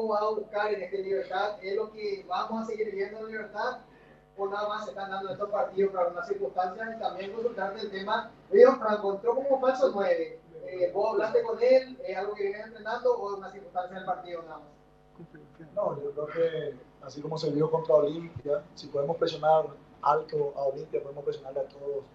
cómo va a buscar en este Libertad? ¿Es lo que vamos a seguir viendo en Libertad? ¿O nada más se están dando estos partidos para unas circunstancias? Y también consultarte el tema, Leon Franco entró como falso 9. ¿Vos hablaste con él? ¿Es algo que viene entrenando o es una circunstancia del partido nada más? No, yo creo que así como se vio contra Olimpia, si podemos presionar alto a Olimpia, podemos presionarle a todos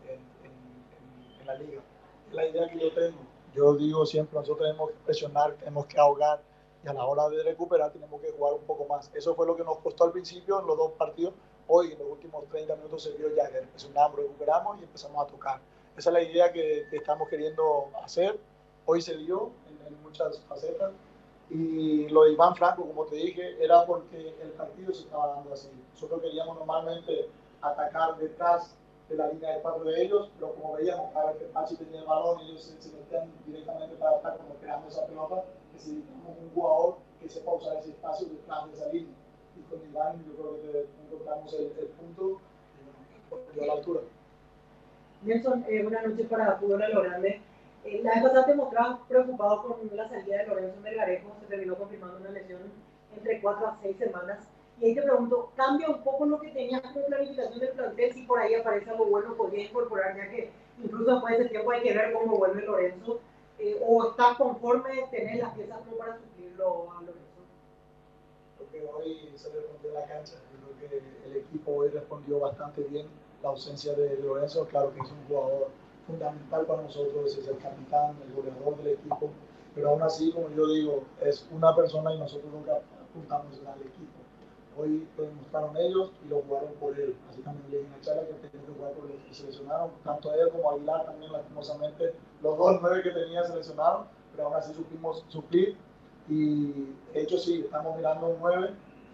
en la liga. Es la idea que yo tengo. Yo digo siempre, nosotros tenemos que presionar, tenemos que ahogar, y a la hora de recuperar tenemos que jugar un poco más. Eso fue lo que nos costó al principio en los dos partidos. Hoy, en los últimos 30 minutos, se vio ya que presionamos, recuperamos y empezamos a tocar. Esa es la idea que estamos queriendo hacer. Hoy se dio en muchas facetas. Y lo de Iván Franco, como te dije, era porque el partido se estaba dando así. Nosotros queríamos normalmente atacar detrás de la línea de 4 de ellos, pero como veíamos cada vez que Pachi tenía el balón, ellos se metían directamente para estar como creando esa pelota. Necesitamos un jugador que sepa usar ese espacio detrás de esa línea. Y con Iván yo creo que encontramos el punto y a la altura. Nelson, buenas noches para Fútbol a lo Grande. La vez pasada te mostrabas preocupado con la salida de Lorenzo Melgarejo, se terminó confirmando una lesión entre 4 a 6 semanas. Y ahí te pregunto, ¿cambia un poco lo que tenías como planificación del plantel? Si por ahí aparece algo bueno, podría incorporar, ya que incluso después de ese tiempo hay que ver cómo vuelve Lorenzo. ¿O estás conforme de tener las piezas como para suplirlo a Lorenzo? Creo que hoy se respondió en la cancha. Yo creo que el equipo hoy respondió bastante bien la ausencia de Lorenzo. Claro que es un jugador fundamental para nosotros, es el capitán, el goleador del equipo, pero aún así, como yo digo, es una persona y nosotros nunca apuntamos al equipo. Hoy lo demostraron ellos y lo jugaron por él. Así también le dije a Chala que tenía que jugar por él y seleccionaron, tanto él como Aguilar también, lastimosamente, los dos 9 que tenía seleccionaron, pero aún así supimos suplir. Y de hecho sí, estamos mirando un 9,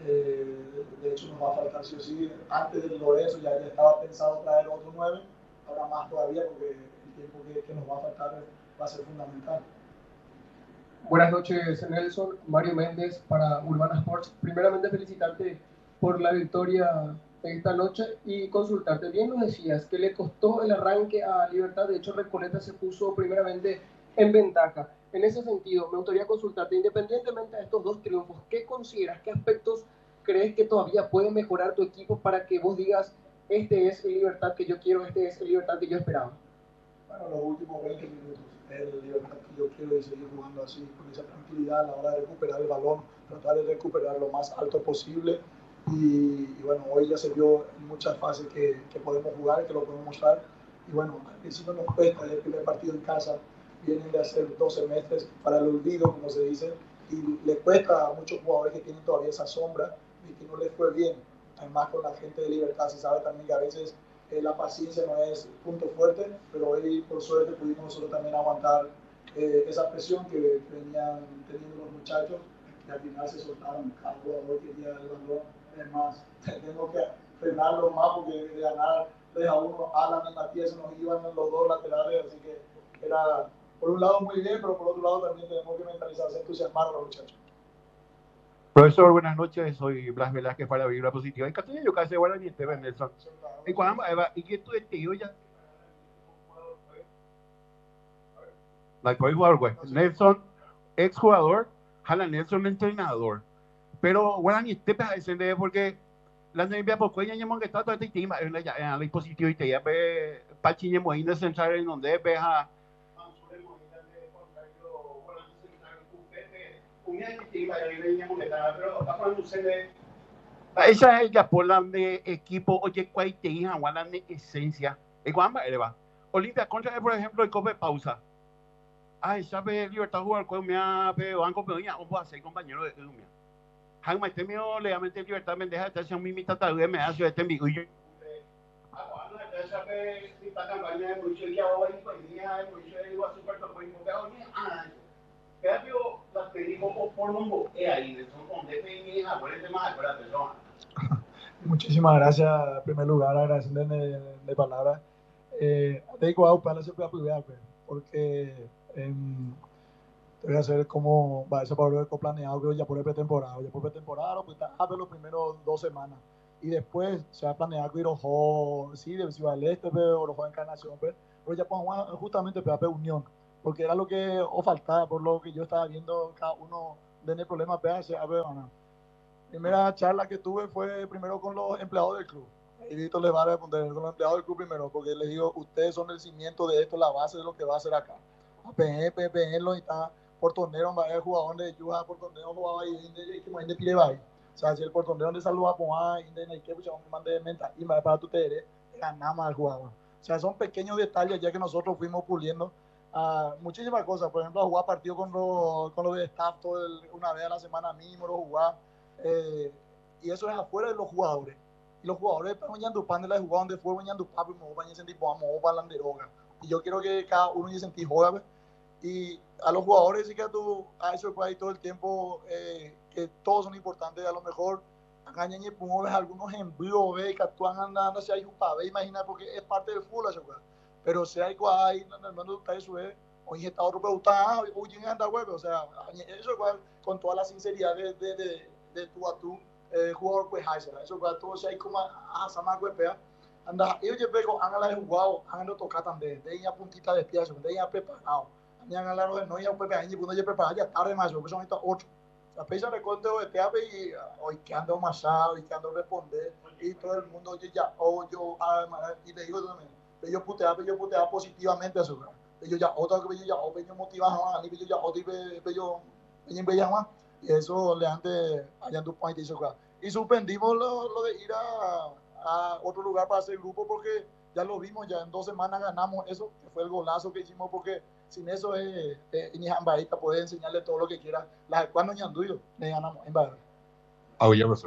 de hecho nos va a faltar sí o sí, antes de Lorenzo ya estaba pensado traer otro 9, ahora más todavía porque el tiempo que nos va a faltar va a ser fundamental. Buenas noches, Nelson. Mario Méndez para Urbana Sports. Primeramente felicitarte por la victoria esta noche y consultarte. Bien nos decías que le costó el arranque a Libertad, de hecho Recoleta se puso primeramente en ventaja. En ese sentido, me gustaría consultarte, independientemente de estos dos triunfos, ¿qué consideras, qué aspectos crees que todavía puede mejorar tu equipo para que vos digas, este es el Libertad que yo quiero, este es el Libertad que yo esperaba? Bueno, los últimos 20 minutos, el Libertad que yo quiero es seguir jugando así, con esa tranquilidad a la hora de recuperar el balón, tratar de recuperar lo más alto posible. Y bueno, hoy ya se vio en muchas fases que podemos jugar, que lo podemos mostrar. Y bueno, al principio nos cuesta el primer partido en casa, vienen de hacer 2 semestres para el olvido, como se dice, y le cuesta a muchos jugadores que tienen todavía esa sombra de que no les fue bien. Además, con la gente de Libertad se sabe también que a veces la paciencia no es punto fuerte, pero hoy por suerte pudimos nosotros también aguantar esa presión que venían teniendo los muchachos, y al final se soltaron. Cada jugador quería el balón. Además, tengo que frenarlo más porque de ganar 3-1 Alan y Matías nos iban los dos laterales, así que era por un lado muy bien, pero por otro lado también tenemos que mentalizarse, entusiasmar a los muchachos. Profesor, buenas noches, soy Blas Velázquez para Vibra Positiva. En Castilla yo casi igual a mi TV, Nelson. En Cuadamba, ¿y qué tú yo ya? La jugador, güey. Nelson, exjugador, Jala Nelson, entrenador. Pero, bueno, ni te parece, porque la nevia por cuello ya que está todo este tema, en la dispositivo y te ya ve Pachiñe Moína central en donde ve a esa es la pola de equipo, oye, cuál te hija, guala de esencia. Igual, va. Olimpia contra, por ejemplo, el cope pausa. Esa vez Libertad jugar con mi banco, pero ya, vamos a ser compañero de Lumia. Hanma, este mío, legalmente Libertad me deja estar siendo mi mitad de me hace este mi huyo. Esa vez, esta campaña de mucho día, hoy, pues, día, mucho de igual, super, pues, pero las películas por Mongo, ahí, son con DPI, acuérdate más, acuérdate, persona. Muchísimas gracias, en primer lugar, agradeciendo de palabras. Te digo algo para no se pueda apoyar, porque te voy a hacer como va ese Pablo Eco planeado, creo ya por el pretemporada, pues está a ver los primeros 2 semanas. Y después se va a planear que Irojo, sí, de Ciudad del Este, pero Irojo Encarnación, pero ya pues justamente para Unión, porque era lo que os faltaba, por lo que yo estaba viendo cada uno tener problemas PH, a ver, no. Primera charla que tuve fue primero con los empleados del club. Y Víctor les va a responder con los empleados del club primero, porque les digo, ustedes son el cimiento de esto, la base de lo que va a hacer acá. PN lo está Portonero, el jugador de Yuja, Portonero jugaba ahí, de Pirebay. O sea, si el Portonero de Salud Pomá, de que pues mande de menta y para tu tere, ganamos al jugador. O sea, son pequeños detalles ya que nosotros fuimos puliendo muchísimas cosas. Por ejemplo, jugar partido con los de staff una vez a la semana mínimo, lo jugar. Y eso es afuera de los jugadores. Y los jugadores están bañando pan de la jugada donde fue bañando papi, me voy a bañar sentir vamos a la droga. Y yo quiero que cada uno se sentir joven. Y a los jugadores sí que a eso ahí todo el tiempo que todos son importantes. A lo mejor engañan y pongo algunos en vivo, ve que actúan andando si hay un pave, imagina, porque es parte del fútbol eso, pero si hay cual no está eso es hoy está otro pero está hoy en anda web, o sea, eso igual con toda la sinceridad de tú a tú jugador pues eso igual todo si hay como a samar webea anda ellos ya pego han la jugado han lo tocar también de ella puntita de pie eso de ella preparado han la no ya pues ahí pudo ya preparar ya tarde más porque son estos 8 la pesa recorte de teape y hoy que ando masado y que ando responder y todo el mundo ya y le digo también yo puteaba positivamente a su cara yo ya otra que yo ya yo motivaba a mí yo ya otra yo y eso le antes allá en tu país y suspendimos lo de ir a otro lugar para hacer grupo porque ya lo vimos ya en 2 semanas ganamos eso que fue el golazo que hicimos porque sin eso es ni jambarita poder enseñarle todo lo que quiera cuando ñanduyo le ganamos en Bahía profesor.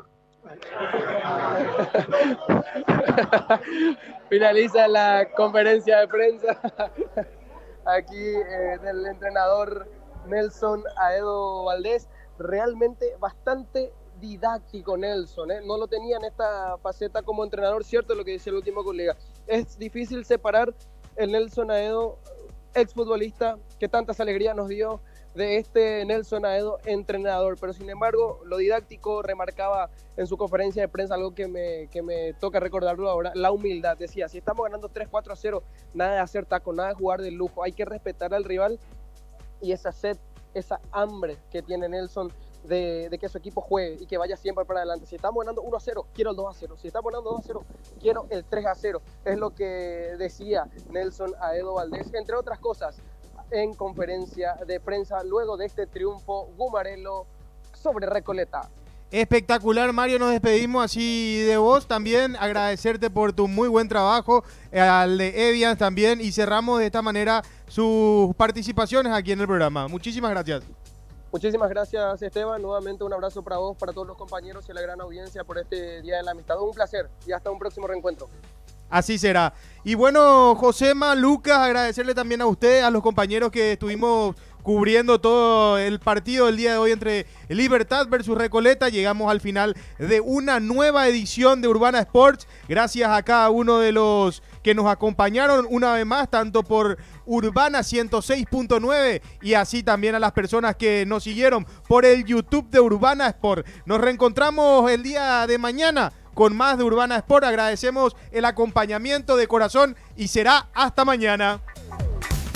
Finaliza la conferencia de prensa aquí del entrenador Nelson Aedo Valdés. Realmente bastante didáctico Nelson, no lo tenía en esta faceta como entrenador, cierto lo que dice el último colega. Es difícil separar el Nelson Aedo, exfutbolista que tantas alegrías nos dio, de este Nelson Aedo entrenador, pero sin embargo lo didáctico remarcaba en su conferencia de prensa algo que me toca recordarlo ahora, la humildad. Decía, si estamos ganando 3-4-0, nada de hacer taco, nada de jugar de lujo, hay que respetar al rival y esa sed, esa hambre que tiene Nelson de que su equipo juegue y que vaya siempre para adelante. Si estamos ganando 1-0, quiero el 2-0. Si estamos ganando 2-0, quiero el 3-0. Es lo que decía Nelson Aedo Valdés, entre otras cosas, en conferencia de prensa luego de este triunfo gumarelo sobre Recoleta. Espectacular, Mario, nos despedimos así de vos, también agradecerte por tu muy buen trabajo, al de Evian también, y cerramos de esta manera sus participaciones aquí en el programa. Muchísimas gracias. Muchísimas gracias, Esteban, nuevamente un abrazo para vos, para todos los compañeros y la gran audiencia por este Día de la Amistad. Un placer y hasta un próximo reencuentro. Así será. Y bueno, Josema, Lucas, agradecerle también a usted, a los compañeros que estuvimos cubriendo todo el partido del día de hoy entre Libertad versus Recoleta. Llegamos al final de una nueva edición de Urbana Sports. Gracias a cada uno de los que nos acompañaron una vez más, tanto por Urbana 106.9 y así también a las personas que nos siguieron por el YouTube de Urbana Sport. Nos reencontramos el día de mañana con más de Urbana Sport. Agradecemos el acompañamiento de corazón y será hasta mañana.